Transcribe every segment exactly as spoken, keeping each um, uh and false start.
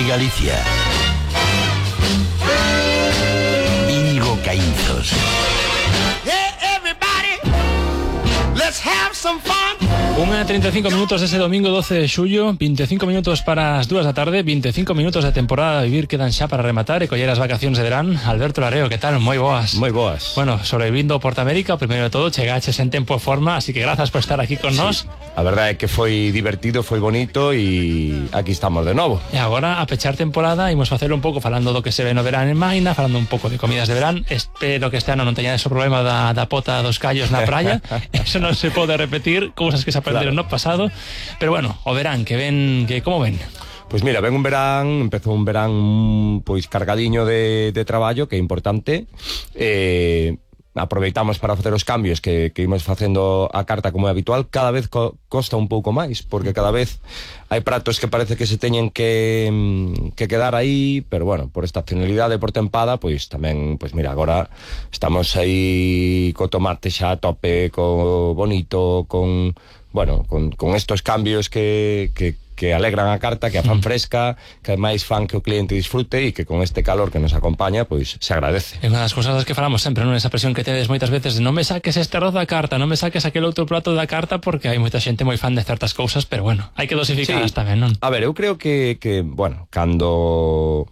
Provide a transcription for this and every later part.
y Galicia. Íñigo Caínzos. Hey everybody, let's have some fun. Unha e trinta e cinco minutos ese domingo doce de xullo, veinticinco minutos para as dúas da tarde, veinticinco minutos de temporada a vivir quedan xa para rematar e coller as vacacións de verán. Alberto Lareo, que tal? Moi boas. Moi boas. Bueno, sobrevivindo o Portamérica, o primeiro de todo, chegaches en tempo e forma, así que grazas por estar aquí con Sí. nós. A verdade é que foi divertido, foi bonito e aquí estamos de novo. E agora, a pechar temporada, imos facer un pouco falando do que se ve no verán en Maina, falando un pouco de comidas de verán. Espero que este ano non teñades o problema da, da pota dos callos na praia. Eso non se pode repetir, cousas que se aprenderon claro. no pasado. Pero bueno, o verán, que ven, que como ven? Pois mira, ven un verán, empezou un verán pois cargadiño de, de traballo, que é importante. Eh, aproveitamos para facer os cambios que, que imos facendo a carta como é habitual. Cada vez co, costa un pouco máis, porque cada vez hai pratos que parece que se teñen que, que quedar aí, pero bueno, por estacionalidade, por tempada, pois tamén, pois mira, agora estamos aí co tomate xa a tope, co bonito, con... bueno, con, con estos cambios que, que, que alegran a carta, que a fan fresca, que ademais fan que o cliente disfrute e que con este calor que nos acompaña, pois se agradece. É unha das cousas das que falamos sempre, non? Esa presión que tedes moitas veces de non me saques este arroz da carta, non me saques aquel outro prato da carta, porque hai moita xente moi fan de certas cousas, pero bueno, hai que dosificadas sí. tamén, non? A ver, eu creo que, que bueno, cando...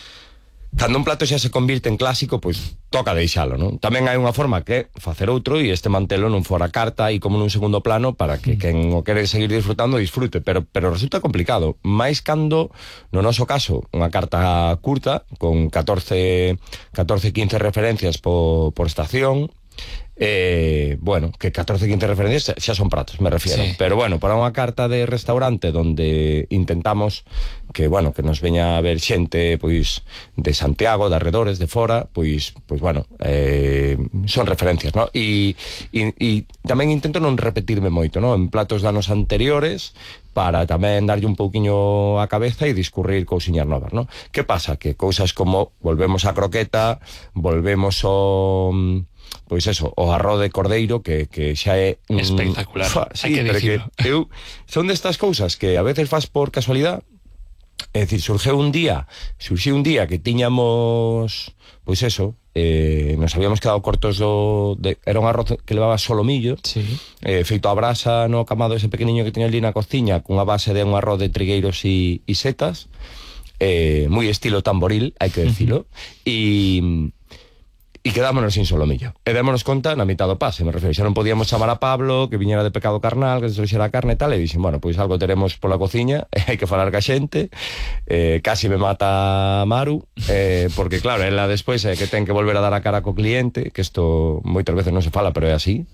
Cando un plato xa se convirte en clásico, pois toca deixalo, non? Tamén hai unha forma que facer outro e este mantelo non fora carta e como nun segundo plano para que quen o quere seguir disfrutando disfrute, pero pero resulta complicado, máis cando no noso caso unha carta curta con catorce, quince referencias por, por estación. Eh, bueno, que catorce, quince referencias xa son pratos, me refiero, sí. Pero bueno, para unha carta de restaurante donde intentamos que, bueno, que nos veña a ver xente pois de Santiago, de arredores, de fora, pois, pois bueno, eh, son referencias, ¿no? E, e, e tamén intento non repetirme moito, ¿no? En platos de anos anteriores, para tamén darlle un pouquiño a cabeza e discurrir cousiñas novas, ¿no? Que pasa? Que cousas como volvemos a croqueta, volvemos ao... pois eso, o arroz de cordeiro que, que xa é un... espectacular, Fa, sí, hai que pero dicirlo. Que eu, son destas cousas que a veces faz por casualidade. É dicir, surgiu un día surgiu un día que tiñamos pois eso, eh, nos habíamos quedado cortos do, de, era un arroz que levaba solomillo, sí. eh, feito a brasa no camado ese pequeniño que tiña ali na cociña, cunha base de un arroz de trigueiros e, e setas, eh, moi estilo tamboril, hai que decilo. E uh-huh. E quedámonos sin solomillo. E démonos conta na mitad do pase, me refiro, xa non podíamos chamar a Pablo, que viñera de pecado carnal, que se trouxera a carne e tal, e dixen, bueno, pois algo teremos pola cociña, e hai que falar ca xente, eh, casi me mata Maru, eh, porque claro, ela despois é que ten que volver a dar a cara co cliente, que isto moitas veces non se fala, pero é así,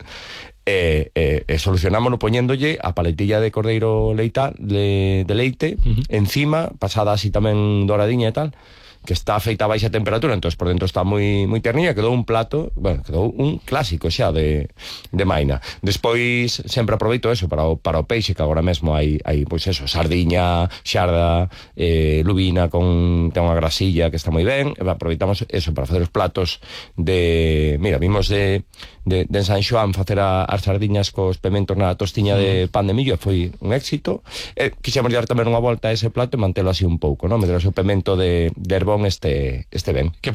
e, e, e solucionámonos poñéndolle a paletilla de cordeiro leita, de, de leite, uh-huh. encima, pasada así tamén doradiña e tal, que está feita a baixa temperatura, entón por dentro está moi moi terniña, quedou un plato, bueno, quedou un clásico xa de, de Maina. Despois sempre aproveito eso para o, para o peixe, que agora mesmo hai, hai pois eso, sardiña, xarda, eh, lubina con ten unha grasilla que está moi ben, e aproveitamos eso para facer os platos de, mira, vimos de de, de San Xoán facer a, as sardiñas cos pementos na tostiña mm. de pan de millo, foi un éxito. E quixemos dar tamén unha volta a ese plato e mantelo así un pouco, non? Meter o seu pemento de, de herbón este, este ben.